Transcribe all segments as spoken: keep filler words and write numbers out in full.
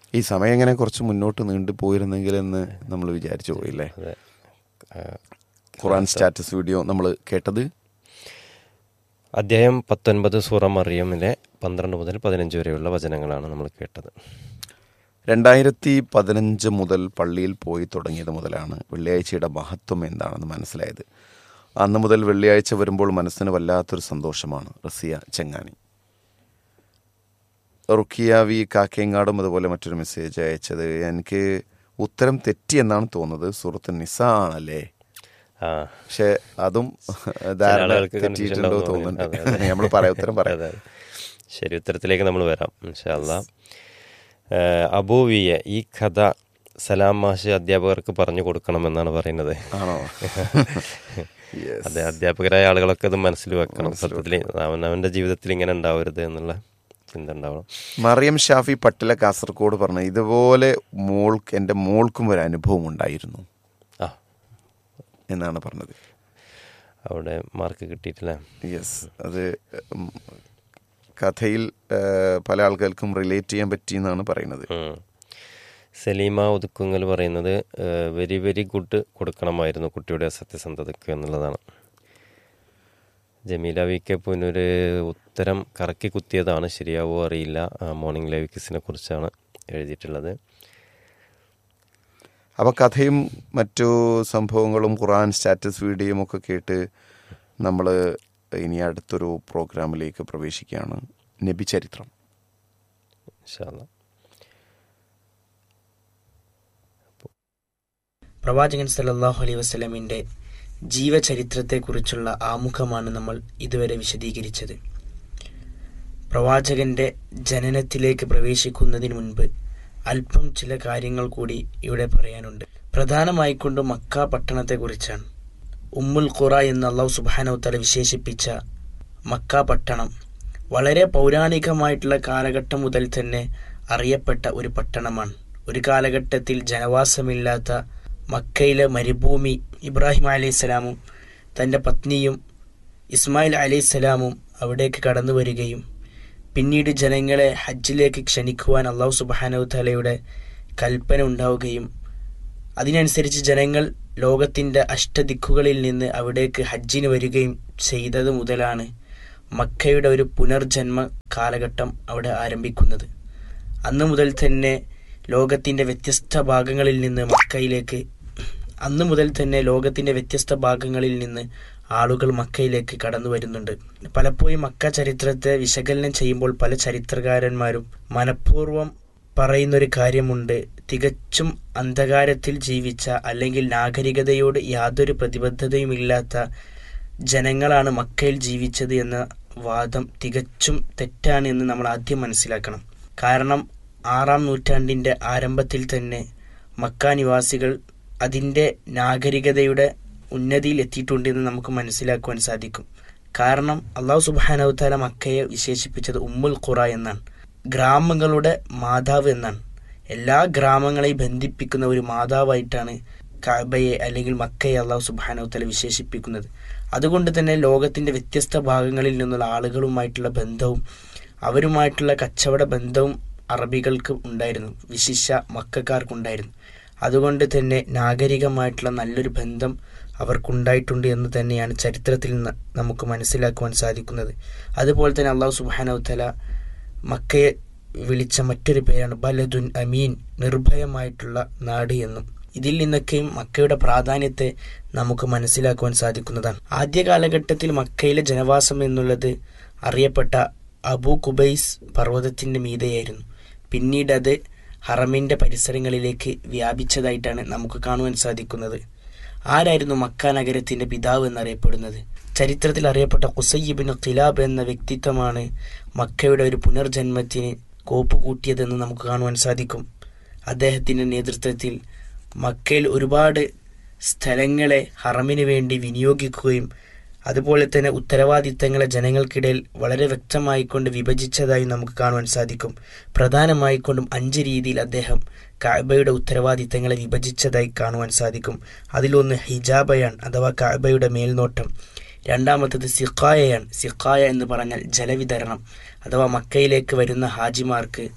ഈ സമയം എങ്ങനെ കുറച്ച് മുന്നോട്ട് നീണ്ടു പോയിരുന്നെങ്കിലെന്ന് നമ്മൾ വിചാരിച്ചു പോയില്ലേ. ഖുർആൻ സ്റ്റാറ്റസ് വീഡിയോ നമ്മൾ കേട്ടത് അധ്യായം പത്തൊൻപത് സൂറ മറിയമിലെ പന്ത്രണ്ട് മുതൽ പതിനഞ്ച് വരെയുള്ള വചനങ്ങളാണ് നമ്മൾ കേട്ടത്. രണ്ടായിരത്തി പതിനഞ്ച് മുതൽ പള്ളിയിൽ പോയി തുടങ്ങിയത് മുതലാണ് വെള്ളിയാഴ്ചയുടെ മഹത്വം എന്താണെന്ന് മനസ്സിലായത്. അന്ന് മുതൽ വെള്ളിയാഴ്ച വരുമ്പോൾ മനസ്സിന് വല്ലാത്തൊരു സന്തോഷമാണ്. റസിയ ചെങ്ങാനി. റുക്കിയ വി കാക്കേങ്ങാടും അതുപോലെ മറ്റൊരു മെസ്സേജ് അയച്ചത്, എനിക്ക് ഉത്തരം തെറ്റി എന്നാണ് തോന്നുന്നത്, സൂറത്ത് നിസ ആണല്ലേ. പക്ഷെ അതും തെറ്റിയിട്ടുണ്ടോ തോന്നുന്നുണ്ട്. നമ്മൾ പറയാം, ഉത്തരം പറയാം. ശരി, ഉത്തരത്തിലേക്ക് നമ്മൾ വരാം ഇൻഷാ അല്ലാഹ്. അബൂവിയ ഈ കഥ സലാം മാഷ് അധ്യാപകർക്ക് പറഞ്ഞു കൊടുക്കണമെന്നാണ് പറയുന്നത്. ആണോ? അതെ, അധ്യാപകരായ ആളുകളൊക്കെ അത് മനസ്സിൽ വെക്കണം. സത്യത്തിൽ അവനവൻ്റെ ജീവിതത്തിൽ ഇങ്ങനെ ഉണ്ടാവരുത് എന്നുള്ള ചിന്ത ഉണ്ടാവണം. മറിയം ഷാഫി പട്ടില കാസർഗോഡ് പറഞ്ഞു, ഇതുപോലെ മോൾക്ക് എൻ്റെ മോൾക്കും ഒരു അനുഭവം ഉണ്ടായിരുന്നു ആ എന്നാണ് പറഞ്ഞത്. അവിടെ മാർക്ക് കിട്ടിയിട്ടില്ല. യെസ്, അത് കഥയിൽ പല ആൾക്കാർക്കും റിലേറ്റ് ചെയ്യാൻ പറ്റിയെന്നാണ് പറയുന്നത്. സലീമ ഒതുക്കുങ്ങൽ പറയുന്നത് വെരി വെരി ഗുഡ് കൊടുക്കണമായിരുന്നു കുട്ടിയുടെ സത്യസന്ധതയ്ക്ക് എന്നുള്ളതാണ്. ജമീല വി കെ പുനൂർ ഉത്തരം കറക്കി കുത്തിയതാണ്, ശരിയാവോ അറിയില്ല. മോർണിംഗ് ലൈവ് കിസിനെ കുറിച്ചാണ് എഴുതിയിട്ടുള്ളത്. അപ്പോൾ കഥയും മറ്റു സംഭവങ്ങളും ഖുർആൻ സ്റ്റാറ്റസ് വീഡിയോയും ഒക്കെ കേട്ട് നമ്മൾ ഇനി അടുത്തൊരു പ്രോഗ്രാമിലേക്ക് പ്രവേശിക്കുകയാണ്. നബി ചരിത്രം. ഇൻഷാ അല്ലാഹ്. പ്രവാചകൻ സല്ലല്ലാഹു അലൈഹി വസല്ലമിൻ്റെ ജീവചരിത്രത്തെക്കുറിച്ചുള്ള ആമുഖമാണ് നമ്മൾ ഇതുവരെ വിശദീകരിച്ചത്. പ്രവാചകന്റെ ജനനത്തിലേക്ക് പ്രവേശിക്കുന്നതിന് മുൻപ് അല്പം ചില കാര്യങ്ങൾ കൂടി ഇവിടെ പറയാനുണ്ട്. പ്രധാനമായിക്കൊണ്ട് മക്ക പട്ടണത്തെക്കുറിച്ചാണ്. ഉമ്മുൽ ഖുറ എന്ന് അല്ലാഹു സുബ്ഹാനഹു വതആല വിശേഷിപ്പിച്ച മക്ക പട്ടണം വളരെ പൗരാണികമായിട്ടുള്ള കാലഘട്ടം മുതൽ തന്നെ അറിയപ്പെട്ട ഒരു പട്ടണമാണ്. ഒരു കാലഘട്ടത്തിൽ ജനവാസമില്ലാത്ത മക്കയിലെ മരുഭൂമി ഇബ്രാഹിം അലൈഹിസ്സലാമും തൻ്റെ പത്നിയും ഇസ്മായിൽ അലൈഹിസ്സലാമും അവിടേക്ക് കടന്നു വരികയും പിന്നീട് ജനങ്ങളെ ഹജ്ജിലേക്ക് ക്ഷണിക്കുവാൻ അല്ലാഹു സുബ്ഹാനഹു വതആലയുടെ കൽപ്പന ഉണ്ടാവുകയും അതിനനുസരിച്ച് ജനങ്ങൾ ലോകത്തിൻ്റെ അഷ്ടദിക്കുകളിൽ നിന്ന് അവിടേക്ക് ഹജ്ജിന് വരികയും ചെയ്തത് മുതലാണ് മക്കയുടെ ഒരു പുനർജന്മ കാലഘട്ടം അവിടെ ആരംഭിക്കുന്നത്. അന്നു മുതൽ തന്നെ ലോകത്തിൻ്റെ വ്യത്യസ്ത ഭാഗങ്ങളിൽ നിന്ന് മക്കയിലേക്ക് അന്നു മുതൽ തന്നെ ലോകത്തിൻ്റെ വ്യത്യസ്ത ഭാഗങ്ങളിൽ നിന്ന് ആളുകൾ മക്കയിലേക്ക് കടന്നു വരുന്നുണ്ട്. പലപ്പോഴും മക്ക ചരിത്രത്തെ വിശകലനം ചെയ്യുമ്പോൾ പല ചരിത്രകാരന്മാരും മനഃപൂർവ്വം പറയുന്നൊരു കാര്യമുണ്ട്, തികച്ചും അന്ധകാരത്തിൽ ജീവിച്ച അല്ലെങ്കിൽ നാഗരികതയോട് യാതൊരു പ്രതിബദ്ധതയുമില്ലാത്ത ജനങ്ങളാണ് മക്കയിൽ ജീവിച്ചത് എന്ന വാദം തികച്ചും തെറ്റാണ് എന്ന് നമ്മൾ ആദ്യം മനസ്സിലാക്കണം. കാരണം ആറാം നൂറ്റാണ്ടിൻ്റെ ആരംഭത്തിൽ തന്നെ മക്ക നിവാസികൾ അതിൻ്റെ നാഗരികതയുടെ ഉന്നതിയിൽ എത്തിയിട്ടുണ്ടെന്ന് നമുക്ക് മനസ്സിലാക്കുവാൻ സാധിക്കും. കാരണം അല്ലാഹു സുബ്ഹാനഹു വതആല മക്കയെ വിശേഷിപ്പിച്ചത് ഉമ്മുൽ ഖുറ എന്നാണ്, ഗ്രാമങ്ങളുടെ മാതാവ് എന്നാണ്. എല്ലാ ഗ്രാമങ്ങളെയും ബന്ധിപ്പിക്കുന്ന ഒരു മാതാവായിട്ടാണ് കഅബയെ അല്ലെങ്കിൽ മക്കയെ അല്ലാഹു സുബ്ഹാനഹു വതആല വിശേഷിപ്പിക്കുന്നത്. അതുകൊണ്ട് തന്നെ ലോകത്തിൻ്റെ വ്യത്യസ്ത ഭാഗങ്ങളിൽ നിന്നുള്ള ആളുകളുമായിട്ടുള്ള ബന്ധവും അവരുമായിട്ടുള്ള കച്ചവട ബന്ധവും അറബികൾക്ക് ഉണ്ടായിരുന്നു, വിശിഷ്യ മക്കക്കാർക്കുണ്ടായിരുന്നു. അതുകൊണ്ട് തന്നെ നാഗരികമായിട്ടുള്ള നല്ലൊരു ബന്ധം അവർക്കുണ്ടായിട്ടുണ്ട് എന്ന് തന്നെയാണ് ചരിത്രത്തിൽ നിന്ന് നമുക്ക് മനസ്സിലാക്കുവാൻ സാധിക്കുന്നത്. അതുപോലെ തന്നെ അല്ലാഹു സുബ്ഹാനഹു വതആല മക്കയെ വിളിച്ച മറ്റൊരു പേരാണ് ബലദുൻ അമീൻ, നിർഭയമായിട്ടുള്ള നാട് എന്നും. ഇതിൽ നിന്നൊക്കെയും മക്കയുടെ പ്രാധാന്യത്തെ നമുക്ക് മനസ്സിലാക്കുവാൻ സാധിക്കുന്നതാണ്. ആദ്യ കാലഘട്ടത്തിൽ മക്കയിലെ ജനവാസം എന്നുള്ളത് അറിയപ്പെട്ട അബൂ ഖുബൈസ് പർവ്വതത്തിൻ്റെ മീതെയായിരുന്നു. പിന്നീട് അത് ഹറമിൻ്റെ പരിസരങ്ങളിലേക്ക് വ്യാപിച്ചതായിട്ടാണ് നമുക്ക് കാണുവാൻ സാധിക്കുന്നത്. ആരായിരുന്നു മക്ക നഗരത്തിൻ്റെ പിതാവ് എന്നറിയപ്പെടുന്നത്? ചരിത്രത്തിൽ അറിയപ്പെട്ട ഖുസൈ ഇബ്നു ഖിലാബ് എന്ന വ്യക്തിത്വമാണ് മക്കയുടെ ഒരു പുനർജന്മത്തിന് കോപ്പ് കൂട്ടിയതെന്ന് നമുക്ക് കാണുവാൻ സാധിക്കും. അദ്ദേഹത്തിൻ്റെ നേതൃത്വത്തിൽ മക്കയിൽ ഒരുപാട് സ്ഥലങ്ങളെ ഹറമിന് വേണ്ടി വിനിയോഗിക്കുകയും അതുപോലെ തന്നെ ഉത്തരവാദിത്തങ്ങളെ ജനങ്ങൾക്കിടയിൽ വളരെ വ്യക്തമായിക്കൊണ്ട് വിഭജിച്ചതായി നമുക്ക് കാണുവാൻ സാധിക്കും. പ്രധാനമായിക്കൊണ്ടും അഞ്ച് രീതിയിൽ അദ്ദേഹം കഅബയുടെ ഉത്തരവാദിത്തങ്ങളെ വിഭജിച്ചതായി കാണുവാൻ സാധിക്കും. അതിലൊന്ന് ഹിജാബയാണ്, അഥവാ കഅബയുടെ മേൽനോട്ടം. രണ്ടാമത്തത് സിഖായയാണ്. സിഖായ എന്ന് പറഞ്ഞാൽ ജലവിതരണം, അഥവാ മക്കയിലേക്ക് വരുന്ന ഹാജിമാർക്ക്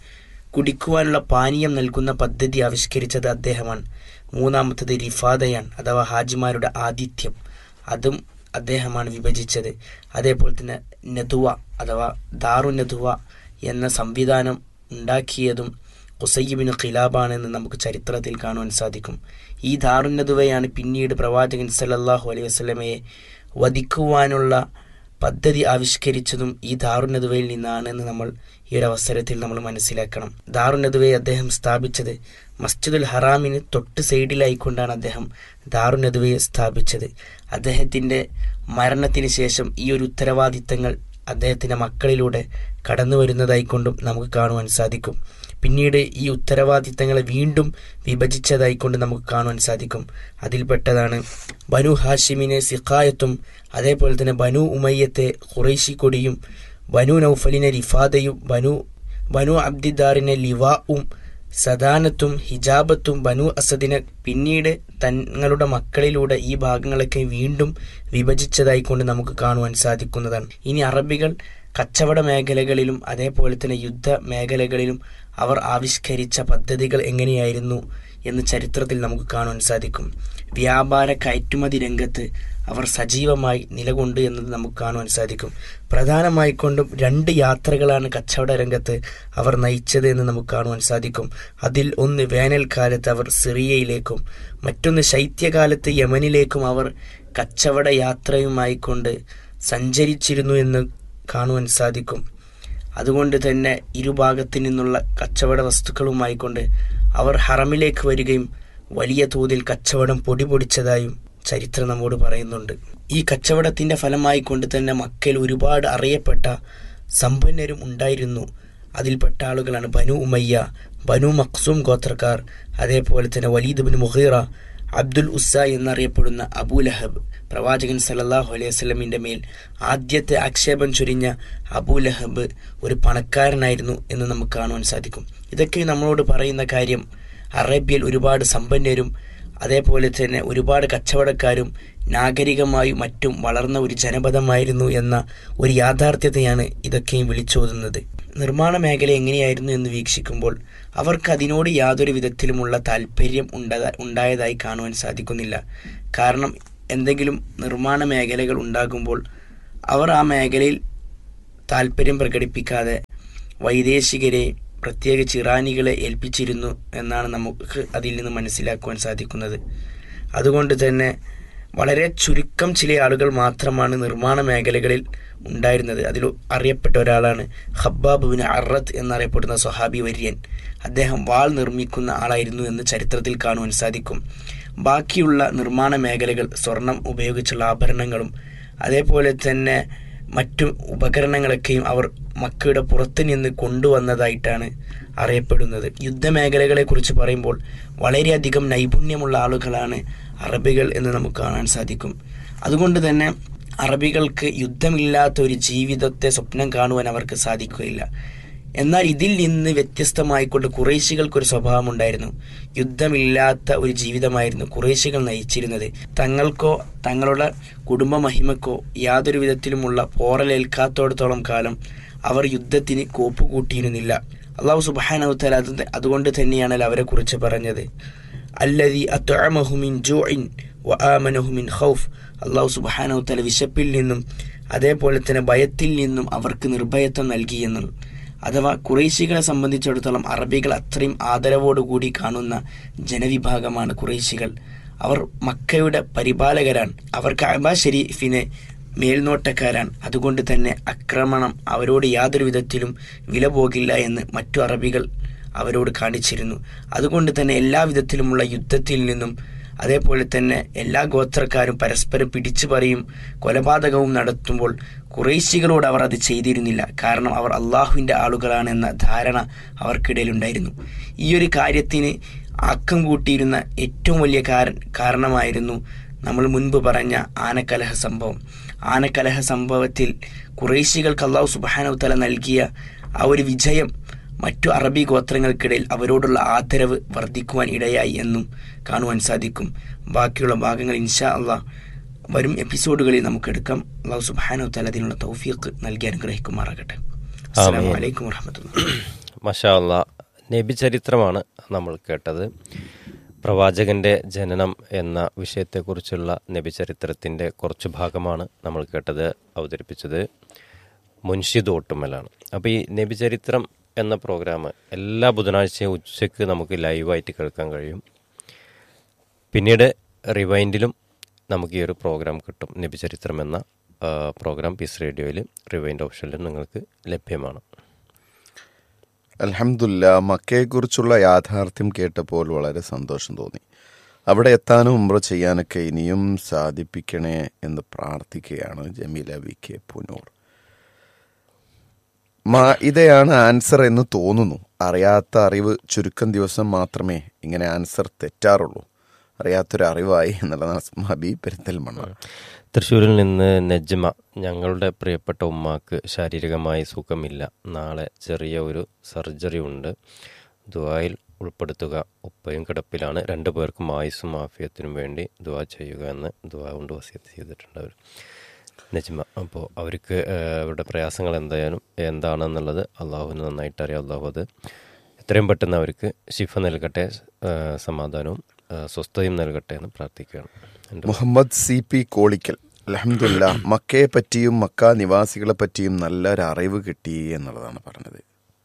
കുടിക്കുവാനുള്ള പാനീയം നൽകുന്ന പദ്ധതി ആവിഷ്കരിച്ചത് അദ്ദേഹമാണ്. മൂന്നാമത്തത് റിഫാദയാണ്, അഥവാ ഹാജിമാരുടെ ആതിഥ്യം, അതും അദ്ദേഹമാണ് വിഭജിച്ചത്. അതേപോലെ തന്നെ നദുവ അഥവാ ദാറു നദുവ എന്ന സംവിധാനം ഉണ്ടാക്കിയതും ഖുസൈ ബിൻ ഖിലാബാണെന്ന് നമുക്ക് ചരിത്രത്തിൽ കാണുവാൻ സാധിക്കും. ഈ ദാറു നദുവയാണ് പിന്നീട് പ്രവാചകൻ സല്ലല്ലാഹു അലൈഹി വസല്ലമയെ വധിക്കുവാനുള്ള പദ്ധതി ആവിഷ്കരിച്ചതും ഈ ദാറു നദുവയിൽ നിന്നാണെന്ന് നമ്മൾ ഈ ഒരു അവസരത്തിൽ നമ്മൾ മനസ്സിലാക്കണം. ദാറു നദുവയെ അദ്ദേഹം സ്ഥാപിച്ചത് മസ്ജിദുൽ ഹറാമിന് തൊട്ട് സൈഡിലായിക്കൊണ്ടാണ് അദ്ദേഹം ദാറു നദുവയെ സ്ഥാപിച്ചത്. അദ്ദേഹത്തിൻ്റെ മരണത്തിന് ശേഷം ഈ ഒരു ഉത്തരവാദിത്തങ്ങൾ അദ്ദേഹത്തിൻ്റെ മക്കളിലൂടെ കടന്നു വരുന്നതായിക്കൊണ്ടും നമുക്ക് കാണുവാൻ സാധിക്കും. പിന്നീട് ഈ ഉത്തരവാദിത്തങ്ങളെ വീണ്ടും വിഭജിച്ചതായിക്കൊണ്ട് നമുക്ക് കാണുവാൻ സാധിക്കും. അതിൽപ്പെട്ടതാണ് ബനു ഹാഷിമിനെ സിഖായത്തും, അതേപോലെ തന്നെ ബനു ഉമയ്യത്തെ ഖുറൈശി കൊടിയും, ബനു നൗഫലിനെ റിഫാദയും, ബനു ബനു അബ്ദിദാറിനെ ലിവാവും, സദാനത്തും ഹിജാബത്തും, ബനു അസദിനെ പിന്നീട് തങ്ങളുടെ മക്കളിലൂടെ ഈ ഭാഗങ്ങളൊക്കെ വീണ്ടും വിഭജിച്ചതായിക്കൊണ്ട് നമുക്ക് കാണുവാൻ സാധിക്കുന്നതാണ്. ഇനി അറബികൾ കച്ചവട മേഖലകളിലും അതേപോലെ തന്നെ യുദ്ധ മേഖലകളിലും അവർ ആവിഷ്കരിച്ച പദ്ധതികൾ എങ്ങനെയായിരുന്നു എന്ന് ചരിത്രത്തിൽ നമുക്ക് കാണുവാൻ സാധിക്കും. വ്യാപാര കയറ്റുമതി രംഗത്ത് അവർ സജീവമായി നിലകൊണ്ട് എന്നത് നമുക്ക് കാണുവാൻ സാധിക്കും. പ്രധാനമായിക്കൊണ്ടും രണ്ട് യാത്രകളാണ് കച്ചവട രംഗത്ത് അവർ നയിച്ചത് എന്ന് നമുക്ക് കാണുവാൻ സാധിക്കും. അതിൽ ഒന്ന് വേനൽക്കാലത്ത് അവർ സിറിയയിലേക്കും മറ്റൊന്ന് ശൈത്യകാലത്ത് യമനിലേക്കും അവർ കച്ചവട യാത്രയുമായിക്കൊണ്ട് സഞ്ചരിച്ചിരുന്നു എന്ന് കാണുവാൻ സാധിക്കും. അതുകൊണ്ട് തന്നെ ഇരുഭാഗത്തു നിന്നുള്ള കച്ചവട വസ്തുക്കളുമായിക്കൊണ്ട് അവർ ഹറമിലേക്ക് വരികയും വലിയ തോതിൽ കച്ചവടം പൊടിപൊടിച്ചതായും ചരിത്രം നമ്മോട് പറയുന്നുണ്ട്. ഈ കച്ചവടത്തിൻ്റെ ഫലമായി കൊണ്ട് തന്നെ മക്കയിൽ ഒരുപാട് അറിയപ്പെട്ട സമ്പന്നരും ഉണ്ടായിരുന്നു. അതിൽപ്പെട്ട ആളുകളാണ് ബനു ഉമയ്യ, ബനു മഖ്സൂം ഗോത്രക്കാർ, അതേപോലെ തന്നെ വലീദ് ബിൻ മുഗീറ, അബ്ദുൽ ഉസ്സ എന്നറിയപ്പെടുന്ന അബൂ ലഹബ്. പ്രവാചകൻ സല്ലല്ലാഹു അലൈഹി വസല്ലമിൻ്റെ മേൽ ആദ്യത്തെ ആക്ഷേപം ചൊരിഞ്ഞ അബൂ ലഹബ് ഒരു പണക്കാരനായിരുന്നു എന്ന് നമുക്ക് കാണുവാൻ സാധിക്കും. ഇതൊക്കെ നമ്മളോട് പറയുന്ന കാര്യം അറേബ്യയിൽ ഒരുപാട് സമ്പന്നരും അതേപോലെ തന്നെ ഒരുപാട് കച്ചവടക്കാരും നാഗരികമായും മറ്റും വളർന്ന ഒരു ജനപദമായിരുന്നു എന്ന ഒരു യാഥാർത്ഥ്യത്തെയാണ് ഇതൊക്കെയും വിളിച്ചോതുന്നത്. നിർമ്മാണ മേഖല എങ്ങനെയായിരുന്നു എന്ന് വീക്ഷിക്കുമ്പോൾ അവർക്ക് അതിനോട് യാതൊരു വിധത്തിലുമുള്ള താല്പര്യം ഉണ്ടാ ഉണ്ടായതായി കാണുവാൻ സാധിക്കുന്നില്ല. കാരണം എന്തെങ്കിലും നിർമ്മാണ മേഖലകൾ ഉണ്ടാകുമ്പോൾ അവർ ആ മേഖലയിൽ താല്പര്യം പ്രകടിപ്പിക്കാതെ വൈദേശികരെ പ്രത്യേകിച്ച് ഇറാനികളെ ഏൽപ്പിച്ചിരുന്നു എന്നാണ് നമുക്ക് അതിൽ നിന്ന് മനസ്സിലാക്കുവാൻ സാധിക്കുന്നത്. അതുകൊണ്ട് തന്നെ വളരെ ചുരുക്കം ചില ആളുകൾ മാത്രമാണ് നിർമ്മാണ മേഖലകളിൽ ഉണ്ടായിരുന്നത്. അതിൽ അറിയപ്പെട്ട ഒരാളാണ് ഖബ്ബാബ് ബിൻ അറത്ത് എന്നറിയപ്പെടുന്ന സ്വഹാബി വര്യൻ. അദ്ദേഹം വാൾ നിർമ്മിക്കുന്ന ആളായിരുന്നു എന്ന് ചരിത്രത്തിൽ കാണുവാൻ സാധിക്കും. ബാക്കിയുള്ള നിർമ്മാണ മേഖലകൾ സ്വർണം ഉപയോഗിച്ചുള്ള ആഭരണങ്ങളും അതേപോലെ തന്നെ മറ്റു ഉപകരണങ്ങളൊക്കെയും അവർ മക്കയുടെ പുറത്തു നിന്ന് കൊണ്ടുവന്നതായിട്ടാണ് അറിയപ്പെടുന്നത്. യുദ്ധമേഖലകളെ കുറിച്ച് പറയുമ്പോൾ വളരെയധികം നൈപുണ്യമുള്ള ആളുകളാണ് അറബികൾ എന്ന് നമുക്ക് കാണാൻ സാധിക്കും. അതുകൊണ്ട് തന്നെ അറബികൾക്ക് യുദ്ധമില്ലാത്ത ഒരു ജീവിതത്തെ സ്വപ്നം കാണുവാൻ അവർക്ക് സാധിക്കുകയില്ല. എന്നാൽ ഇതിൽ നിന്ന് വ്യത്യസ്തമായിക്കൊണ്ട് ഖുറൈശികൾക്കൊരു സ്വഭാവം ഉണ്ടായിരുന്നു. യുദ്ധമില്ലാത്ത ഒരു ജീവിതമായിരുന്നു ഖുറൈശികൾ നയിച്ചിരുന്നത്. തങ്ങൾക്കോ തങ്ങളുടെ കുടുംബ മഹിമക്കോ യാതൊരു വിധത്തിലുമുള്ള പോറലേൽക്കാത്തോടത്തോളം കാലം അവർ യുദ്ധത്തിന് കോപ്പ് കൂട്ടിയിരുന്നില്ല. അള്ളാഹു സുബ്ഹാനഹു വ തആല അതുകൊണ്ട് തന്നെയാണ് അവരെ കുറിച്ച് പറഞ്ഞത്, അല്ലദീ അത്അമഹു മിൻ ജൂഇൻ വആമനഹു മിൻ ഖൗഫ്. അള്ളാഹു സുബ്ഹാനഹു വ തആല വിശപ്പിൽ നിന്നും അതേപോലെ തന്നെ ഭയത്തിൽ നിന്നും അവർക്ക് നിർഭയത്വം നൽകിയെന്നും. അഥവാ ഖുറൈശികളെ സംബന്ധിച്ചിടത്തോളം അറബികൾ അത്രയും ആദരവോടുകൂടി കാണുന്ന ജനവിഭാഗമാണ് ഖുറൈശികൾ. അവർ മക്കയുടെ പരിപാലകരാണ്, അവർ കഅബ ഷരീഫിനെ മേൽനോട്ടക്കാരാണ്. അതുകൊണ്ട് തന്നെ ആക്രമണം അവരോട് യാതൊരു വിധത്തിലും വില പോകില്ല എന്ന് മറ്റു അറബികൾ അവരോട് കാണിച്ചിരുന്നു. അതുകൊണ്ട് തന്നെ എല്ലാ വിധത്തിലുമുള്ള യുദ്ധത്തിൽ നിന്നും അതേപോലെ തന്നെ എല്ലാ ഗോത്രക്കാരും പരസ്പരം പിടിച്ചു പറയും കൊലപാതകവും നടത്തുമ്പോൾ ഖുറൈശികളോട് അവർ അത് ചെയ്തിരുന്നില്ല. കാരണം അവർ അള്ളാഹുവിൻ്റെ ആളുകളാണെന്ന ധാരണ അവർക്കിടയിലുണ്ടായിരുന്നു. ഈ ഒരു കാര്യത്തിന് ആക്കം കൂട്ടിയിരുന്ന ഏറ്റവും വലിയ കാരണമായിരുന്നു നമ്മൾ മുൻപ് പറഞ്ഞ ആനക്കലഹ സംഭവം. ആനക്കലഹ സംഭവത്തിൽ ഖുറൈശികൾക്ക് അള്ളാഹു സുബ്ഹാനഹു വ തആല നൽകിയ ആ ഒരു വിജയം മറ്റു അറബി ഗോത്രങ്ങൾക്കിടയിൽ അവരോടുള്ള ആദരവ് വർദ്ധിക്കുവാൻ ഇടയായി എന്നും കാണുവാൻ സാധിക്കും. ബാക്കിയുള്ള ഭാഗങ്ങൾ ഇൻഷാ അള്ളാഹ് വരും എപ്പിസോഡുകളിൽ നമുക്കെടുക്കാം. അള്ളാഹു സുബ്ഹാനഹു വ തആല അതിനുള്ള തൗഫീഖ് നൽകി അനുഗ്രഹിക്കുമാറാകട്ടെ. അസ്സലാമു അലൈക്കും വറഹ്മത്തുള്ളാഹി. മാഷാ അല്ലാഹ്. നബി ചരിത്രമാണ് നമ്മൾ കേട്ടത്. പ്രവാചകൻ്റെ ജനനം എന്ന വിഷയത്തെക്കുറിച്ചുള്ള നബി ചരിത്രത്തിൻ്റെ കുറച്ച് ഭാഗമാണ് നമ്മൾ കേട്ടത്. അവതരിപ്പിച്ചത് മുൻഷിദ് ഓട്ടുമലാണ്. അപ്പോൾ ഈ നബി ചരിത്രം എന്ന പ്രോഗ്രാം എല്ലാ ബുധനാഴ്ചയും ഉച്ചയ്ക്ക് നമുക്ക് ലൈവായിട്ട് കേൾക്കാൻ കഴിയും. പിന്നീട് റിവൈൻഡിലും നമുക്ക് ഈ ഒരു പ്രോഗ്രാം കിട്ടും. നബി ചരിത്രം എന്ന പ്രോഗ്രാം പീസ് റേഡിയോയിൽ റിവൈൻഡ് ഓപ്ഷനിലും നിങ്ങൾക്ക് ലഭ്യമാണ്. അൽഹംദുലില്ലാ, മക്കയെക്കുറിച്ചുള്ള യാഥാർത്ഥ്യം കേട്ടപ്പോൾ വളരെ സന്തോഷം തോന്നി. അവിടെ എത്താനും ഉംറ ചെയ്യാനൊക്കെ ഇനിയും സാധിപ്പിക്കണേ എന്ന് പ്രാർത്ഥിക്കുകയാണ് Jameela V K Poonoor. ഇതയാണ് answer എന്ന് തോന്നുന്നു. അറിയാത്ത അറിവ് ചുരുക്കം ദിവസം മാത്രമേ ഇങ്ങനെ ആൻസർ തെറ്റാറുള്ളൂ. അറിയാത്തൊരു അറിവായി എന്നുള്ളതാണ് ഹബീബ് പെരിന്തൽമണ്ണ. തൃശ്ശൂരിൽ നിന്ന് നജ്മ, ഞങ്ങളുടെ പ്രിയപ്പെട്ട ഉമ്മാക്ക് ശാരീരികമായി സുഖമില്ല. നാളെ ചെറിയ ഒരു സർജറി ഉണ്ട്. ദുആയിൽ ഉൾപ്പെടുത്തുക. ഉപ്പയും കിടപ്പിലാണ്. രണ്ടു പേർക്കും ആയുസ്സും ആഫിയത്തിനും വേണ്ടി ദുആ ചെയ്യുക എന്ന് ദുആ കൊണ്ട് വസിയത്ത് ചെയ്തിട്ടുണ്ട് അവർ, നജ്മ. അപ്പോൾ അവർക്ക് അവരുടെ പ്രയാസങ്ങൾ എന്തായാലും എന്താണെന്നുള്ളത് അള്ളാഹുവിന് നന്നായിട്ട് അറിയാം. അള്ളാഹു അത് എത്രയും പെട്ടെന്ന് അവർക്ക് ശിഫ നൽകട്ടെ, സമാധാനവും സ്വസ്ഥതയും നൽകട്ടെ എന്ന് പ്രാർത്ഥിക്കുകയാണ്. മുഹമ്മദ് സി പി കോളിക്കൽ, അൽഹംദുലില്ലാ, മക്കയെ പറ്റിയും മക്ക നിവാസികളെ പറ്റിയും നല്ലൊരു അറിവ് കിട്ടി എന്നുള്ളതാണ് പറഞ്ഞത്.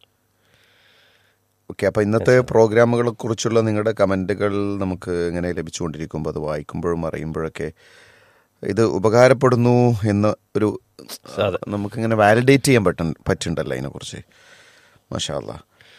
ഓക്കെ, അപ്പോൾ ഇന്നത്തെ പ്രോഗ്രാമുകളെ കുറിച്ചുള്ള നിങ്ങളുടെ കമൻറ്റുകൾ നമുക്ക് ഇങ്ങനെ ലഭിച്ചുകൊണ്ടിരിക്കുമ്പോൾ അത് വായിക്കുമ്പോഴും അറിയുമ്പോഴൊക്കെ ഇത് ഉപകാരപ്പെടുന്നു എന്ന ഒരു നമുക്കിങ്ങനെ വാലിഡേറ്റ് ചെയ്യാൻ പറ്റ പറ്റുന്നുണ്ടല്ലോ അതിനെക്കുറിച്ച്. മാഷാ അല്ലാ.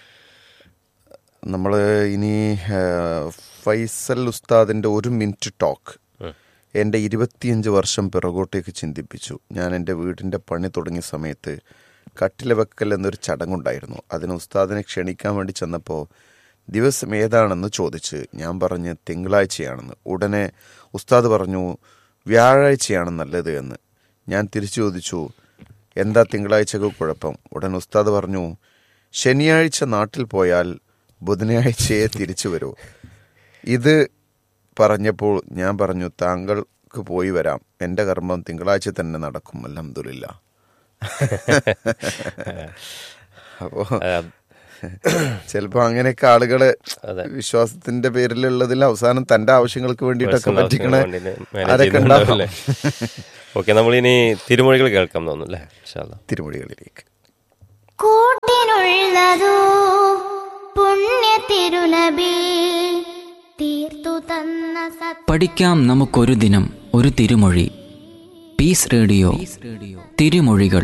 നമ്മൾ ഇനി ഫൈസൽ ഉസ്താദിൻ്റെ ഒരു മിനിറ്റ് ടോക്ക് എൻ്റെ ഇരുപത്തിയഞ്ച് വർഷം പിറകോട്ടേക്ക് ചിന്തിപ്പിച്ചു. ഞാൻ എൻ്റെ വീടിൻ്റെ പണി തുടങ്ങിയ സമയത്ത് കട്ടില വെക്കൽ എന്നൊരു ചടങ്ങുണ്ടായിരുന്നു. അതിന് ഉസ്താദിനെ ക്ഷണിക്കാൻ വേണ്ടി ചെന്നപ്പോൾ ദിവസം ഏതാണെന്ന് ചോദിച്ച് ഞാൻ പറഞ്ഞ് തിങ്കളാഴ്ചയാണെന്ന്. ഉടനെ ഉസ്താദ് പറഞ്ഞു വ്യാഴാഴ്ചയാണ് നല്ലത് എന്ന്. ഞാൻ തിരിച്ചു ചോദിച്ചു എന്താ തിങ്കളാഴ്ചക്ക് കുഴപ്പം? ഉടൻ ഉസ്താദ് പറഞ്ഞു ശനിയാഴ്ച നാട്ടിൽ പോയാൽ ബുധനാഴ്ചയെ തിരിച്ചു വരൂ. ഇത് പറഞ്ഞപ്പോൾ ഞാൻ പറഞ്ഞു താങ്കൾക്ക് പോയി വരാം, എൻ്റെ കർമ്മം തിങ്കളാഴ്ച തന്നെ നടക്കും, അൽഹംദുലില്ലാ. അപ്പോ ചിലപ്പോ അങ്ങനെയൊക്കെ ആളുകളെ വിശ്വാസത്തിന്റെ പേരിലുള്ളതിൽ അവസാനം തന്റെ ആവശ്യങ്ങൾക്ക് വേണ്ടിയിട്ടൊക്കെ പറ്റിക്കണ അതൊക്കെ ഉണ്ടാവില്ല. ഓക്കെ, നമ്മളിനി തിരുമൊഴികൾ കേൾക്കാം തോന്നുന്നു. തിരുമൊഴികളിലേക്ക്. കൂട്ടിനുള്ളതോ പുണ്യ തിരുനബി തീർത്തു തന്ന പഠിക്കാം നമുക്കൊരു ദിനം ഒരു തിരുമൊഴി. പീസ് റേഡിയോ തിരുമൊഴികൾ.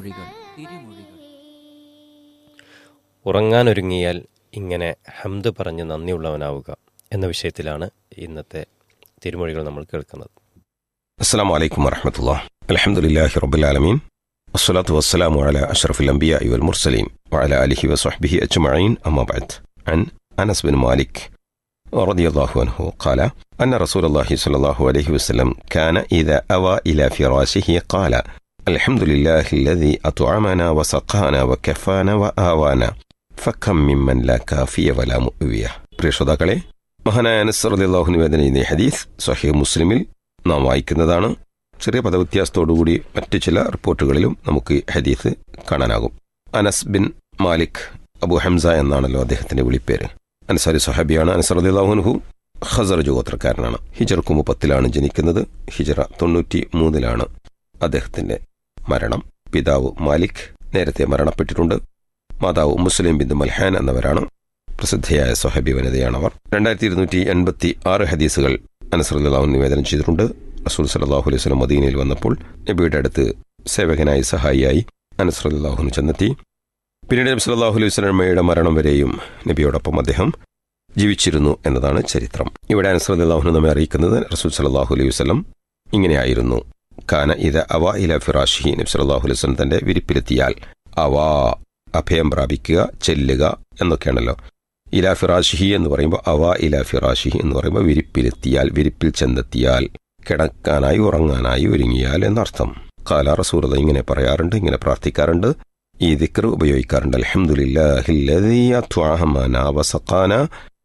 ഉറങ്ങാനൊരുങ്ങിയാൽ ഇങ്ങനെ ഹംദ് പറഞ്ഞ് നന്ദിയുള്ളവനാവുക എന്ന വിഷയത്തിലാണ് ഇന്നത്തെ തിരുമൊഴികൾ നമ്മൾ കേൾക്കുന്നത്. അസ്സലാമു അലൈക്കും വറഹ്മത്തുള്ളാഹി. അൽഹംദുലില്ലാഹി റബ്ബിൽ ആലമീൻ വസ്സലാത്തു വസ്സലാമു അലാ അഷ്റഫിൽ അംബിയാഇ വൽ മുർസലീൻ വഅലാ ആലിഹി വസ്വഹ്ബിഹി അജ്മഈൻ അമ്മാ ബഅദ്. അൻ അനസ് ബിൻ മാലിക് റളിയല്ലാഹു അൻഹു ഖാല അന്ന റസൂലുള്ളാഹി സ്വല്ലല്ലാഹു അലൈഹി വസല്ലം കാന ഇദാ അവ ഇലാ ഫിറാശിഹി ഖാല അൽഹംദുലില്ലാഹി അല്ലദീ അത്അമനാ വസഖാനാ വകഫാനാ വആവാനാ ഫകം മിമ്മൻ ലാ കാഫിയ വലാ മുഅ്വിയ. പ്രിയ ശ്രോതാക്കളെ, മഹാനായ അനസ് റളിയല്ലാഹു അൻഹു നിവേദനം ചെയ്യുന്ന ഹദീസ് സ്വഹീഹ് മുസ്ലിമിൽ നാം വായിക്കുന്നതാണ്. ചെറിയ പദവ്യത്യാസത്തോടുകൂടി മറ്റ് ചില റിപ്പോർട്ടുകളിലും നമുക്ക് ഹദീസ് കാണാനാകും. അനസ് ബിൻ മാലിക് അബു ഹംസ എന്നാണല്ലോ അദ്ദേഹത്തിന്റെ വിളിപ്പേര്. അൻസാരി സ്വഹാബിയാണ്. അനസ് റളിയല്ലാഹു അൻഹു ഖസറജ് ഗോത്രക്കാരനാണ്. ഹിജറക്ക് മുപ്പത്തിലാണ് ജനിക്കുന്നത്. ഹിജറ തൊണ്ണൂറ്റി മൂന്നിലാണ് അദ്ദേഹത്തിന്റെ മരണം. പിതാവ് മാലിക് നേരത്തെ മരണപ്പെട്ടിട്ടുണ്ട്. മാതാവ് മുസ്ലിം ബിന്ദു മൽഹാൻ എന്നവരാണ്. പ്രസിദ്ധയായ സ്വഹാബി വനിതയാണവർ. രണ്ടായിരത്തി ഇരുന്നൂറ്റി എൺപത്തി ആറ് ഹദീസുകൾ അനസ് റളിയല്ലാഹു അൻഹു നിവേദനം ചെയ്തിട്ടുണ്ട്. റസൂൽ സല്ലല്ലാഹു അലൈഹി വസല്ലം മദീനയിൽ വന്നപ്പോൾ നബിയുടെ അടുത്ത് സേവകനായി സഹായിയായി അനസ് റളിയല്ലാഹു അൻഹു ചെന്നെത്തി. പിന്നീട് നബി സല്ലല്ലാഹു അലൈഹി വസല്ലമയുടെ മരണം വരെയും നബിയോടൊപ്പം അദ്ദേഹം ജീവിച്ചിരുന്നു എന്നതാണ് ചരിത്രം. ഇവിടെ അനസ് റളിയല്ലാഹു അൻഹു നമ്മെ അറിയിക്കുന്നത് റസൂൽ സല്ലല്ലാഹു അലൈഹി വസല്ലം ഇങ്ങനെയായിരുന്നു. കാന ഇദ അവ ഇല ഫിറാഷിഹി, നബി സല്ലല്ലാഹു അലൈഹി വസല്ലം തന്റെ വിരിപ്പിലെത്തിയാൽ അവ അഭയം പ്രാപിക്കുക, ചെല്ലുക എന്നൊക്കെയാണല്ലോ. ഇല ഫിറാഷിഹി എന്ന് പറയുമ്പോൾ അവ ഇല ഫിറാഷിഹി എന്ന് പറയുമ്പോൾ വിരിപ്പിലെത്തിയാൽ, വിരിപ്പിൽ ചെന്നെത്തിയാൽ, കിടക്കാനായി ഉറങ്ങാനായി ഒരുങ്ങിയാൽ എന്നർത്ഥം. ഖാല റസൂലുള്ളാഹി ഇങ്ങനെ പറയാറുണ്ട്, ഇങ്ങനെ പ്രാർത്ഥിക്കാറുണ്ട്, ഈ ദിക്ർ ഉപയോഗിക്കാറുണ്ട്. അൽഹംദുലില്ലാഹില്ലദീ അത്അമനാ വസഖാനാ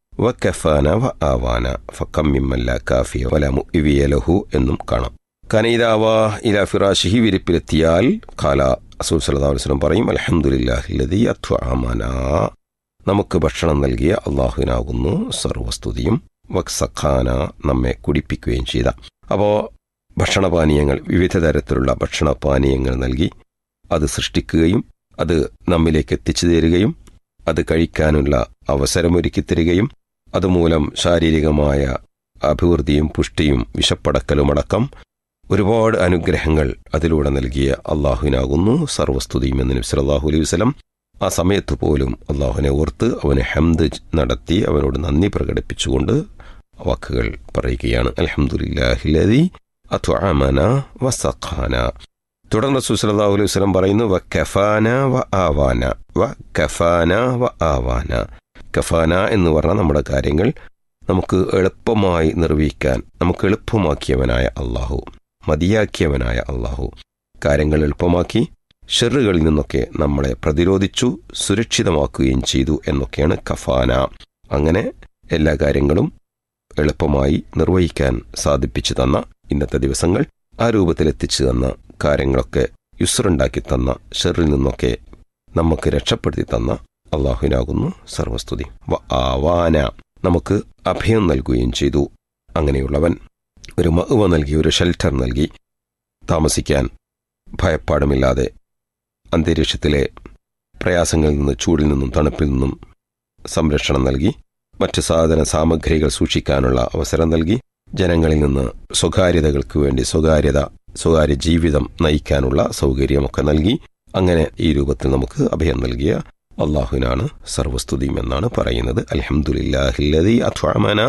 വകഫാനാ വആവാനാ ഫകം മിമ്മൻ ലാ കാഫിയ വലാ മുഅ്വിയ ലഹു എന്നും കാണാം. കാന ഇദാ അവ ഇലാ ഫിറാഷിഹി, വിരിപ്പിലെത്തിയാൽ ഖാല റസൂൽ സല്ലല്ലാഹു അലൈഹി വസല്ലം പറയും അൽഹംദുലില്ലാഹില്ലദീ അത്അമനാ, നമുക്ക് ഭക്ഷണം നൽകിയ അള്ളാഹുവിനാകുന്നു സർവസ്തുതിയും. വക്സഖാന, നമ്മെ കുടിപ്പിക്കുകയും ചെയ്ത. അപ്പോൾ ഭക്ഷണപാനീയങ്ങൾ, വിവിധ തരത്തിലുള്ള ഭക്ഷണപാനീയങ്ങൾ നൽകി അത് സൃഷ്ടിക്കുകയും അത് നമ്മിലേക്ക് എത്തിച്ചു തരികയും അത് കഴിക്കാനുള്ള അവസരമൊരുക്കി തരികയും അതുമൂലം ശാരീരികമായ അഭിവൃദ്ധിയും പുഷ്ടിയും വിശപ്പടക്കലുമടക്കം ഒരുപാട് അനുഗ്രഹങ്ങൾ അതിലൂടെ നൽകിയ അള്ളാഹുവിനാകുന്നു സർവസ്തുതിയും എന്ന് നബി സല്ലല്ലാഹു അലൈഹി വസല്ലം ആ സമയത്ത് പോലും അള്ളാഹുവിനെ ഓർത്ത് അവനെ ഹംദ് നടത്തി അവനോട് നന്ദി പ്രകടിപ്പിച്ചുകൊണ്ട് വാക്കുകൾ പറയുകയാണ്. അൽഹംദുലില്ലാഹില്ലദീ അത്അമന വസഖാന. തുടർന്ന് റസൂൽ സല്ലല്ലാഹു അലൈഹി വസല്ലം പറയുന്നു വകഫാന വ ആവാന. വകഫാന വ ആവാന. കഫാന എന്ന് പറഞ്ഞാൽ നമ്മുടെ കാര്യങ്ങൾ നമുക്ക് എളുപ്പമായി നിർവഹിക്കാൻ നമുക്ക് എളുപ്പമാക്കിയവനായ അള്ളാഹു, മതിയാക്കിയവനായ അള്ളാഹു കാര്യങ്ങൾ എളുപ്പമാക്കി ഷെറുകളിൽ നിന്നൊക്കെ നമ്മളെ പ്രതിരോധിച്ചു സുരക്ഷിതമാക്കുകയും ചെയ്തു എന്നൊക്കെയാണ് കഫാന. അങ്ങനെ എല്ലാ കാര്യങ്ങളും എളുപ്പമായി നിർവഹിക്കാൻ സാധിപ്പിച്ചു തന്ന ഇന്നത്തെ ദിവസങ്ങൾ ആ രൂപത്തിലെത്തിച്ചു തന്ന കാര്യങ്ങളൊക്കെ യുസ്റുണ്ടാക്കി തന്ന ഷെറിൽ നിന്നൊക്കെ നമുക്ക് രക്ഷപ്പെടുത്തി തന്ന അള്ളാഹുവിനാകുന്നു സർവസ്തുതി. വ ആവാന, നമുക്ക് അഭയം നൽകുകയും ചെയ്തു. അങ്ങനെയുള്ളവൻ ഒരു മഅ്വ നൽകി, ഒരു ഷെൽട്ടർ നൽകി താമസിക്കാൻ ഭയപ്പാടുമില്ലാതെ അന്തരീക്ഷത്തിലെ പ്രയാസങ്ങളിൽ നിന്ന്, ചൂടിൽ നിന്നും തണുപ്പിൽ നിന്നും സംരക്ഷണം നൽകി, മറ്റ് സാധന സാമഗ്രികൾ സൂക്ഷിക്കാനുള്ള അവസരം നൽകി, ജനങ്ങളിൽ നിന്ന് സ്വകാര്യതകൾക്ക് വേണ്ടി സ്വകാര്യത സ്വകാര്യ ജീവിതം നയിക്കാനുള്ള സൗകര്യമൊക്കെ നൽകി, അങ്ങനെ ഈ രൂപത്തിൽ നമുക്ക് അഭയം നൽകിയ അള്ളാഹുവിനാണ് സർവസ്തുതിയും എന്നാണ് പറയുന്നത്. അൽഹംദുലില്ലാഹില്ലദീ അത്അമന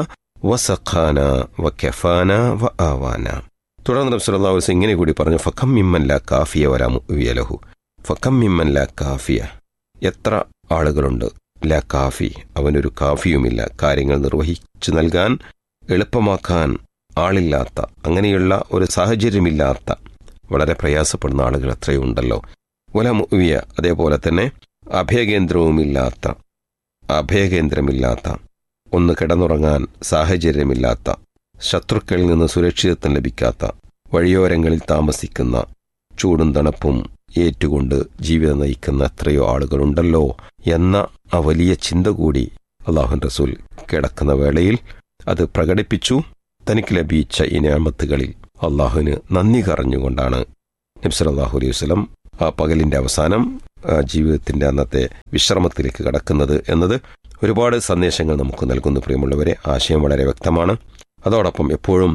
വസഖാന വകഫാന വആവാന. തുടർന്ന് നബി സല്ലല്ലാഹു അലൈഹി വസല്ലം ഇങ്ങനെ കൂടി പറഞ്ഞു ഫകം മിമ്മൻ ലാ കാഫിയ വലാ മുഅ്വിയ ലഹു. ഫകം മിമ്മൻ ലാ കാഫിയ, എത്ര ആളുകളുണ്ട്, ലാ കാഫി, അവനൊരു കാഫിയുമില്ല, കാര്യങ്ങൾ നിർവഹിച്ചു നൽകാൻ എളുപ്പമാക്കാൻ ആളില്ലാത്ത, അങ്ങനെയുള്ള ഒരു സാഹചര്യമില്ലാത്ത വളരെ പ്രയാസപ്പെടുന്ന ആളുകൾ എത്രയുണ്ടല്ലോ. വലാ മുഅ്വിയ, അതേപോലെ തന്നെ അഭയകേന്ദ്രവുമില്ലാത്ത, അഭയകേന്ദ്രമില്ലാത്ത, ഒന്ന് കിടന്നുറങ്ങാൻ സാഹചര്യമില്ലാത്ത, ശത്രുക്കളിൽ നിന്ന് സുരക്ഷിതത്വം ലഭിക്കാത്ത, വഴിയോരങ്ങളിൽ താമസിക്കുന്ന, ചൂടും തണുപ്പും ഏറ്റുകൊണ്ട് ജീവിതം നയിക്കുന്ന എത്രയോ ആളുകളുണ്ടല്ലോ എന്ന ആ വലിയ ചിന്ത കൂടി അല്ലാഹുവിൻ റസൂൽ കിടക്കുന്ന വേളയിൽ അത് പ്രകടിപ്പിച്ചു. തനിക്ക് ലഭിച്ച ഈ നിഅമത്തുകളിൽ അള്ളാഹുവിന് നന്ദി കറഞ്ഞുകൊണ്ടാണ് നബി സല്ലല്ലാഹു അലൈഹി വസല്ലം ആ പകലിന്റെ അവസാനം ജീവിതത്തിന്റെ അന്നത്തെ വിശ്രമത്തിലേക്ക് കടക്കുന്നത് എന്നത് ഒരുപാട് സന്ദേശങ്ങൾ നമുക്ക് നൽകുന്നു. പ്രിയമുള്ളവരെ, ആശയം വളരെ വ്യക്തമാണ്. അതോടൊപ്പം എപ്പോഴും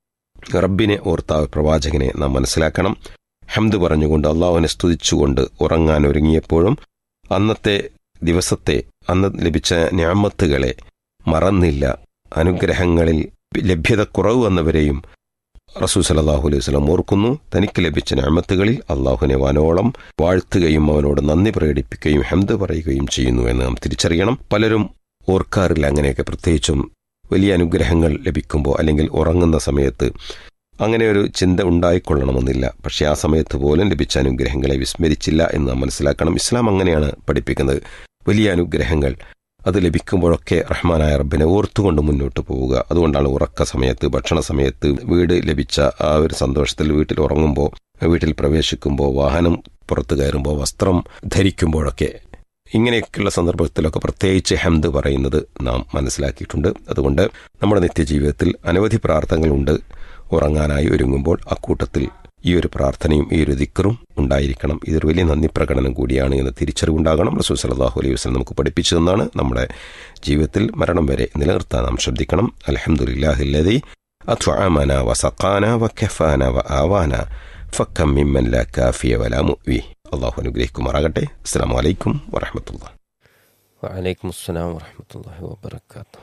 റബ്ബിനെ ഓർത്ത പ്രവാചകനെ നാം മനസ്സിലാക്കണം. ഹംദ് പറഞ്ഞുകൊണ്ട് അള്ളാഹുവിനെ സ്തുതിച്ചുകൊണ്ട് ഉറങ്ങാൻ ഒരുങ്ങിയപ്പോഴും അന്നത്തെ ദിവസത്തെ, അന്ന് ലഭിച്ച നിഅമത്തുകളെ മറന്നില്ല. അനുഗ്രഹങ്ങളിൽ ലഭ്യത കുറവ് വന്നവരെയും റസൂൽ സല്ലല്ലാഹു അലൈഹി വസല്ലം ഓർക്കുന്നു. തനിക്ക് ലഭിച്ച നിഅമത്തുകളിൽ അള്ളാഹുവിനെ വാനോളം വാഴ്ത്തുകയും അവനോട് നന്ദി പ്രകടിപ്പിക്കുകയും ഹംദ് പറയുകയും ചെയ്യുന്നു എന്ന് നാം തിരിച്ചറിയണം. പലരും ഓർക്കാറില്ല അങ്ങനെയൊക്കെ. പ്രത്യേകിച്ചും വലിയ അനുഗ്രഹങ്ങൾ ലഭിക്കുമ്പോൾ അല്ലെങ്കിൽ ഉറങ്ങുന്ന സമയത്ത് അങ്ങനെ ഒരു ചിന്ത ഉണ്ടായിക്കൊള്ളണമെന്നില്ല. പക്ഷേ ആ സമയത്ത് പോലും ലഭിച്ച അനുഗ്രഹങ്ങളെ വിസ്മരിച്ചില്ല എന്ന് നാം മനസ്സിലാക്കണം. ഇസ്ലാം അങ്ങനെയാണ് പഠിപ്പിക്കുന്നത്. വലിയ അനുഗ്രഹങ്ങൾ അത് ലഭിക്കുമ്പോഴൊക്കെ റഹ്മാനായ റബ്ബിനെ ഓർത്തുകൊണ്ട് മുന്നോട്ട് പോവുക. അതുകൊണ്ടാണ് ഉറക്ക സമയത്ത്, ഭക്ഷണ സമയത്ത്, വീട് ലഭിച്ച ആ ഒരു സന്തോഷത്തിൽ വീട്ടിൽ ഉറങ്ങുമ്പോൾ, വീട്ടിൽ പ്രവേശിക്കുമ്പോൾ, വാഹനം പുറത്തു കയറുമ്പോൾ, വസ്ത്രം ധരിക്കുമ്പോഴൊക്കെ, ഇങ്ങനെയൊക്കെയുള്ള സന്ദർഭത്തിലൊക്കെ പ്രത്യേകിച്ച് ഹംദ് പറയുന്നത് നാം മനസ്സിലാക്കിയിട്ടുണ്ട്. അതുകൊണ്ട് നമ്മുടെ നിത്യജീവിതത്തിൽ അനവധി പ്രാർത്ഥനകളുണ്ട്. ഉറങ്ങാനായി ഒരുങ്ങുമ്പോൾ അക്കൂട്ടത്തിൽ ഈ ഒരു പ്രാർത്ഥനയും ഈ ഒരു ദിക്റും ഉണ്ടായിരിക്കണം. ഇതൊരു വലിയ നന്ദി പ്രകടനം കൂടിയാണ് എന്ന തിരിച്ചറിവുണ്ടാകണം. റസൂൽ സല്ലല്ലാഹു അലൈഹി വസല്ലം നമുക്ക് പഠിപ്പിച്ചു തന്നാണ്. നമ്മുടെ ജീവിതത്തിൽ മരണം വരെ നിലനിർത്താൻ നാം ശ്രദ്ധിക്കണം. അൽഹംദുലില്ലാഹില്ലദീ അത്അമന വസഖാന വകഫാന വആവാന ഫകം മിമ്മൻ ലാ കാഫിയ വലാ മുഅ്വി. അല്ലാഹു അനുഗ്രഹിക്കുമാറാകട്ടെ. അസ്സലാമു അലൈക്കും വറഹ്മത്തുള്ളാഹി. വഅലൈക്കും അസ്സലാം വറഹ്മത്തുള്ളാഹി വബറകാതുഹു.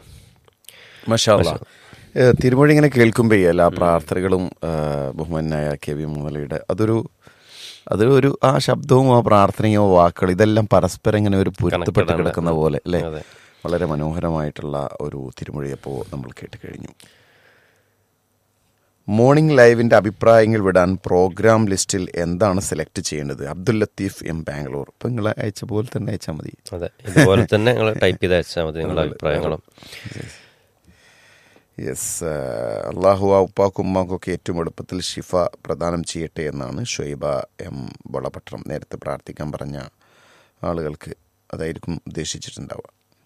മാഷാ അല്ലാഹ്. തിരുമൊഴി ഇങ്ങനെ കേൾക്കുമ്പോൾ എല്ലാ പ്രാർത്ഥനകളും ബഹുമാനായ കെ വി മുഹമ്മദിയുടെ അതൊരു അതൊരു ആ ശബ്ദവും ആ പ്രാർത്ഥനയോ വാക്കുകൾ ഇതെല്ലാം പരസ്പരം ഇങ്ങനെ ഒരു പൊരുത്തപ്പെട്ട് കിടക്കുന്ന പോലെ അല്ലേ. വളരെ മനോഹരമായിട്ടുള്ള ഒരു തിരുമൊഴി അപ്പോൾ നമ്മൾ കേട്ട് കഴിഞ്ഞു. മോർണിംഗ് ലൈവിൻ്റെ അഭിപ്രായങ്ങൾ വിടാൻ പ്രോഗ്രാം ലിസ്റ്റിൽ എന്താണ് സെലക്ട് ചെയ്യേണ്ടത്? അബ്ദുൽ ലത്തീഫ് എം ബാംഗ്ലൂർ. ഇപ്പം നിങ്ങൾ അയച്ച പോലെ തന്നെ അയച്ചാൽ മതി. അതെ, ഇതുപോലെ തന്നെ നിങ്ങൾ ടൈപ്പ് ചെയ്ത് അയച്ചാൽ മതി നിങ്ങളുടെ അഭിപ്രായങ്ങളും. യെസ്, അള്ളാഹു ആ ഉപ്പാക്കും ഉമ്മാക്കൊക്കെ ഏറ്റവും എളുപ്പത്തിൽ ഷിഫ പ്രദാനം ചെയ്യട്ടെ എന്നാണ് ഷുഐബ എം വളപട്ടണം നേരത്തെ പ്രാർത്ഥിക്കാൻ പറഞ്ഞ ആളുകൾക്ക് അതായിരിക്കും ഉദ്ദേശിച്ചിട്ടുണ്ടാവുക.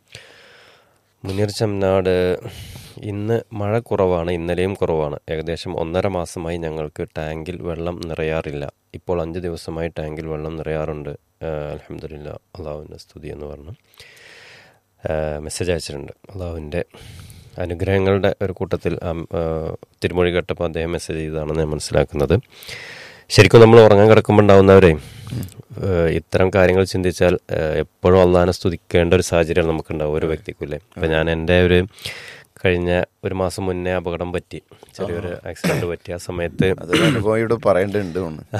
മുനീർ ചെമ്മനാട്, ഇന്ന് മഴ കുറവാണ്, ഇന്നലെയും കുറവാണ്. ഏകദേശം ഒന്നര മാസമായി ഞങ്ങൾക്ക് ടാങ്കിൽ വെള്ളം നിറയാറില്ല. ഇപ്പോൾ അഞ്ച് ദിവസമായി ടാങ്കിൽ വെള്ളം നിറയാറുണ്ട്. അൽഹംദുലില്ലാ, അള്ളാഹുവിൻ്റെ സ്തുതി എന്ന് പറഞ്ഞു മെസ്സേജ് അയച്ചിട്ടുണ്ട്. അള്ളാഹുവിൻ്റെ അനുഗ്രഹങ്ങളുടെ ഒരു കൂട്ടത്തിൽ തിരുമൊഴി കേട്ടപ്പോൾ അദ്ദേഹം മെസ്സേജ് ചെയ്തതാണെന്ന് ഞാൻ മനസ്സിലാക്കുന്നത്. ശരിക്കും നമ്മൾ ഉറങ്ങാൻ കിടക്കുമ്പോൾ ഉണ്ടാവുന്നവരെ ഇത്തരം കാര്യങ്ങൾ ചിന്തിച്ചാൽ എപ്പോഴും അള്ളാഹിനെ സ്തുതിക്കേണ്ട ഒരു സാഹചര്യം നമുക്കുണ്ടാവും ഒരു വ്യക്തിക്കില്ലേ. അപ്പം ഞാൻ എൻ്റെ ഒരു കഴിഞ്ഞ ഒരു മാസം മുന്നേ അപകടം പറ്റി, ചെറിയൊരു ആക്സിഡൻറ്റ് പറ്റി. ആ സമയത്ത് പറയേണ്ടതുണ്ട്.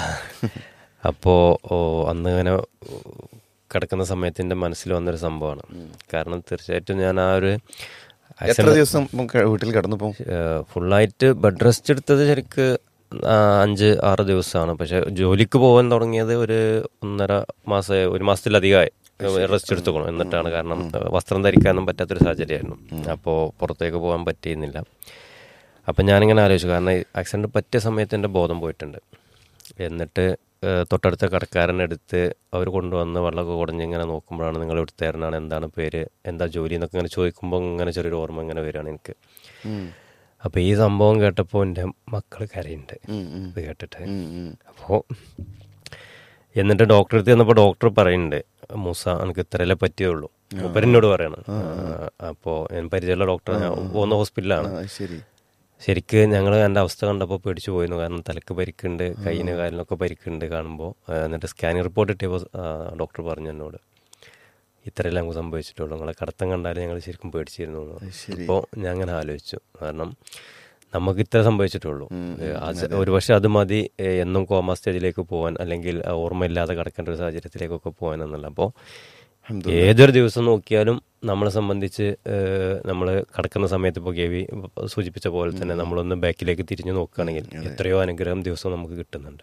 അപ്പോൾ അന്ന് ഇങ്ങനെ കിടക്കുന്ന സമയത്ത് എൻ്റെ മനസ്സിൽ വന്നൊരു സംഭവമാണ്. കാരണം തീർച്ചയായിട്ടും ഞാൻ ആ ഒരു എത്ര ദിവസം വീട്ടിൽ കിടന്നപ്പോൾ ഫുള്ളായിട്ട് ബെഡ് റെസ്റ്റ് എടുത്തത് ശരിക്ക് അഞ്ച് ആറ് ദിവസമാണ്. പക്ഷെ ജോലിക്ക് പോകാൻ തുടങ്ങിയത് ഒരു ഒന്നര മാസം ഒരു മാസത്തിലധികമായി റെസ്റ്റ് എടുത്തുക്കണം. എന്നിട്ടാണ്, കാരണം വസ്ത്രം ധരിക്കാനും പറ്റാത്തൊരു സാഹചര്യമായിരുന്നു. അപ്പോൾ പുറത്തേക്ക് പോകാൻ പറ്റിയിരുന്നില്ല. അപ്പം ഞാനിങ്ങനെ ആലോചിച്ചു, കാരണം ആക്സിഡൻറ്റ് പറ്റിയ സമയത്ത് എൻ്റെ ബോധം പോയിട്ടുണ്ട്. എന്നിട്ട് തൊട്ടടുത്ത കടക്കാരനെടുത്ത് അവർ കൊണ്ടുവന്ന് വെള്ളമൊക്കെ കുടഞ്ഞ് ഇങ്ങനെ നോക്കുമ്പോഴാണ് നിങ്ങൾ ഇവിടുത്തേരനാണ്, എന്താണ് പേര്, എന്താ ജോലി എന്നൊക്കെ ഇങ്ങനെ ചോദിക്കുമ്പോൾ ഇങ്ങനെ ചെറിയൊരു ഓർമ്മ ഇങ്ങനെ വരികയാണ് എനിക്ക്. അപ്പോൾ ഈ സംഭവം കേട്ടപ്പോൾ എൻ്റെ മക്കൾ കരയുണ്ട് ഇത് കേട്ടിട്ട്. അപ്പോൾ എന്നിട്ട് ഡോക്ടറെ അടുത്ത് ചെന്നപ്പോൾ ഡോക്ടർ പറയുന്നുണ്ട്, മൂസ എനിക്ക് ഇത്രയല്ലേ പറ്റിയുള്ളൂ. മൂപ്പരെന്നോട് പറയണം. അപ്പോൾ ഞാൻ പരിചയമുള്ള ഡോക്ടർ, ഞാൻ പോകുന്ന ഹോസ്പിറ്റലാണ്. ശരിക്ക് ഞങ്ങൾ എൻ്റെ അവസ്ഥ കണ്ടപ്പോൾ പേടിച്ചു പോയിരുന്നു. കാരണം തലക്ക് പരിക്കുണ്ട്, കയ്യിന് കാലിനൊക്കെ പരിക്കുണ്ട് കാണുമ്പോൾ. എന്നിട്ട് സ്കാനിങ് റിപ്പോർട്ട് കിട്ടിയപ്പോൾ ഡോക്ടർ പറഞ്ഞു എന്നോട്, ഇത്രയെല്ലാം നമുക്ക് സംഭവിച്ചിട്ടുള്ളൂ, നിങ്ങളെ കടത്തം കണ്ടാലും ഞങ്ങൾ ശരിക്കും പേടിച്ചിരുന്നു. അപ്പോൾ ഞാൻ അങ്ങനെ ആലോചിച്ചു, കാരണം നമുക്ക് ഇത്ര സംഭവിച്ചിട്ടുള്ളൂ. ഒരു പക്ഷെ അത് മതി എന്നും കോമ സ്റ്റേജിലേക്ക് പോകാൻ, അല്ലെങ്കിൽ ഓർമ്മയില്ലാതെ കിടക്കേണ്ട ഒരു സാഹചര്യത്തിലേക്കൊക്കെ പോകാൻ എന്നല്ല. അപ്പോൾ ഏതൊരു ദിവസം നോക്കിയാലും നമ്മളെ സംബന്ധിച്ച് നമ്മൾ കിടക്കുന്ന സമയത്ത് ഇപ്പോൾ ഗവി സൂചിപ്പിച്ച പോലെ തന്നെ നമ്മളൊന്ന് ബാക്കിലേക്ക് തിരിഞ്ഞു നോക്കുകയാണെങ്കിൽ എത്രയോ അനുഗ്രഹം ദിവസം നമുക്ക് കിട്ടുന്നുണ്ട്.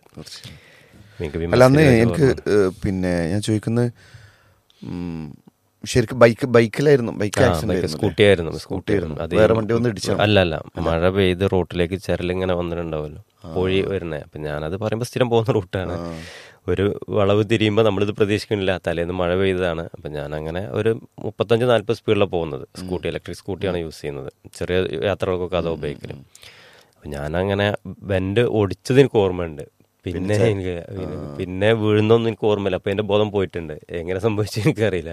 എനിക്ക് പിന്നെ ഞാൻ ചോദിക്കുന്നത്, ശരിക്കും ബൈക്ക് ബൈക്കിലായിരുന്നു സ്കൂട്ടി ആയിരുന്നു സ്കൂട്ടി ആയിരുന്നു വേറെ വണ്ടി ഒന്നും ഇടിച്ചു? അല്ല അല്ല മഴ പെയ്ത് റോട്ടിലേക്ക് ചരലിങ്ങനെ വന്നിട്ടുണ്ടാവുമല്ലോ, പൊഴി വരുന്നത്. അപ്പം ഞാനത് പറയുമ്പോൾ സ്ഥിരം പോകുന്ന റൂട്ടാണ്. ഒരു വളവ് തിരിയുമ്പോൾ നമ്മളിത് പ്രതീക്ഷിക്കുന്നില്ല, തലേന്ന് മഴ പെയ്തതാണ്. അപ്പം ഞാനങ്ങനെ ഒരു മുപ്പത്തഞ്ച് നാൽപ്പത് സ്പീഡിലാണ് പോകുന്നത്. സ്കൂട്ടി, ഇലക്ട്രിക് സ്കൂട്ടിയാണ് യൂസ് ചെയ്യുന്നത്. ചെറിയ യാത്രകൾക്കൊക്കെ അതോ ബൈക്കിലും. അപ്പം ഞാനങ്ങനെ ബെൻഡ് ഓടിച്ചത് എനിക്ക് ഓർമ്മയുണ്ട്. പിന്നെ എനിക്ക് പിന്നെ വീഴുന്നൊന്നും എനിക്ക് ഓർമ്മയില്ല. അപ്പം എൻ്റെ ബോധം പോയിട്ടുണ്ട്. എങ്ങനെ സംഭവിച്ചു എനിക്കറിയില്ല.